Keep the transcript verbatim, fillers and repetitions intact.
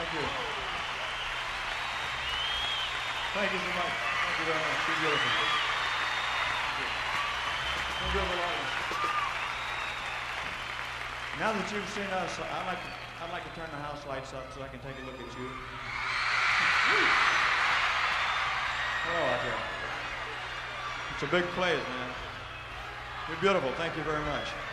Thank you. Thank you so much. Thank you very much. You're beautiful. Thank you. You're beautiful audience. Now that you've seen us, I'd like to, I'd like to turn the house lights up so I can take a look at you. Hello out there. It's a big place, man. You're beautiful. Thank you very much.